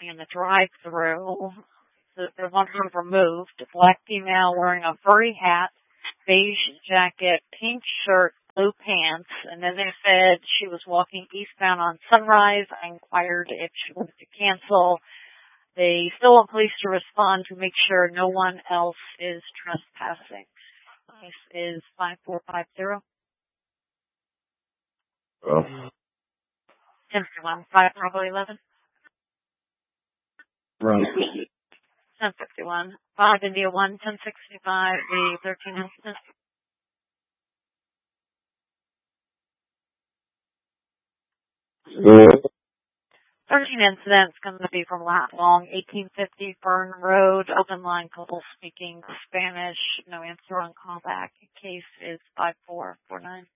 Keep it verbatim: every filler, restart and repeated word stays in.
in the drive-through. So they want her removed. A black female wearing a furry hat, beige jacket, pink shirt, blue pants. And then they said she was walking eastbound on Sunrise. I inquired if she wanted to cancel. They still want police to respond to make sure no one else is trespassing. This is five four five zero. Well, ten fifty-one, five probably eleven. right. ten fifty-one, five India one, ten sixty-five, the thirteen incident. Uh, thirteen incidents going to be from Lat Long, eighteen fifty Fern Road, open line couple speaking Spanish, no answer on callback. Case is five four four nine.